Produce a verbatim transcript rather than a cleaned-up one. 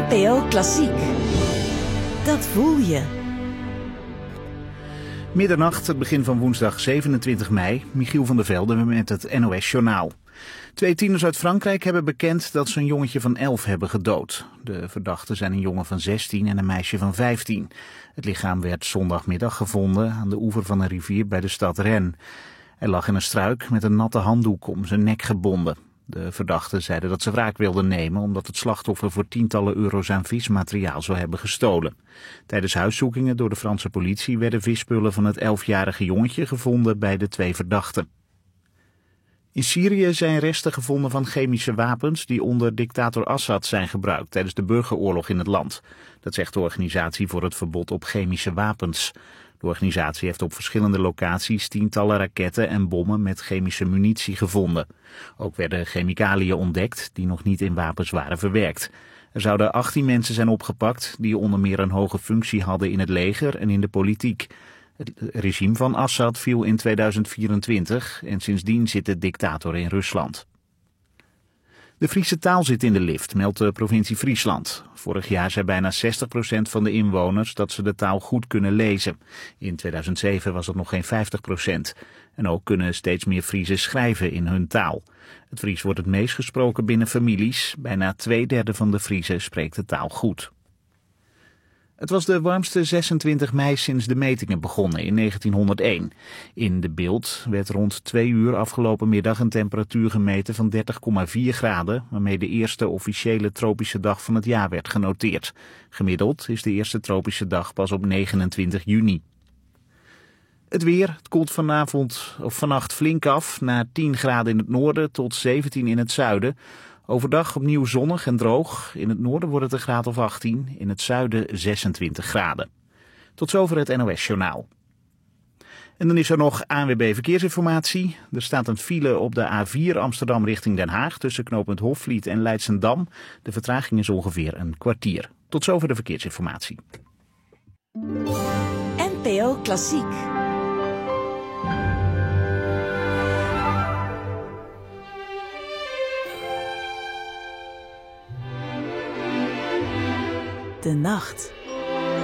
N P O Klassiek. Dat voel je. Middernacht, het begin van woensdag zevenentwintig mei. Michiel van der Velde met het N O S Journaal. Twee tieners uit Frankrijk hebben bekend dat ze een jongetje van elf hebben gedood. De verdachten zijn een jongen van zestien en een meisje van vijftien. Het lichaam werd zondagmiddag gevonden aan de oever van een rivier bij de stad Rennes. Hij lag in een struik met een natte handdoek om zijn nek gebonden. De verdachten zeiden dat ze wraak wilden nemen omdat het slachtoffer voor tientallen euro's aan vismateriaal zou hebben gestolen. Tijdens huiszoekingen door de Franse politie werden visspullen van het elfjarige jongetje gevonden bij de twee verdachten. In Syrië zijn resten gevonden van chemische wapens die onder dictator Assad zijn gebruikt tijdens de burgeroorlog in het land. Dat zegt de Organisatie voor het Verbod op Chemische Wapens. De organisatie heeft op verschillende locaties tientallen raketten en bommen met chemische munitie gevonden. Ook werden chemicaliën ontdekt die nog niet in wapens waren verwerkt. Er zouden achttien mensen zijn opgepakt die onder meer een hoge functie hadden in het leger en in de politiek. Het regime van Assad viel in tweeduizend vierentwintig en sindsdien zit de dictator in Rusland. De Friese taal zit in de lift, meldt de provincie Friesland. Vorig jaar zei bijna zestig procent van de inwoners dat ze de taal goed kunnen lezen. In tweeduizend zeven was het nog geen vijftig procent. En ook kunnen steeds meer Friezen schrijven in hun taal. Het Fries wordt het meest gesproken binnen families. Bijna twee derde van de Friezen spreekt de taal goed. Het was de warmste zesentwintig mei sinds de metingen begonnen in negentienhonderdéén. In de Bilt werd rond twee uur afgelopen middag een temperatuur gemeten van dertig komma vier graden, waarmee de eerste officiële tropische dag van het jaar werd genoteerd. Gemiddeld is de eerste tropische dag pas op negenentwintig juni. Het weer, het koelt vanavond of vannacht flink af, naar tien graden in het noorden tot zeventien in het zuiden. Overdag opnieuw zonnig en droog. In het noorden wordt het een graad of achttien, in het zuiden zesentwintig graden. Tot zover het N O S Journaal. En dan is er nog A N W B Verkeersinformatie. Er staat een file op de A vier Amsterdam richting Den Haag tussen knooppunt Hofvliet en Leidschendam. De vertraging is ongeveer een kwartier. Tot zover de verkeersinformatie. N P O Klassiek. De nacht.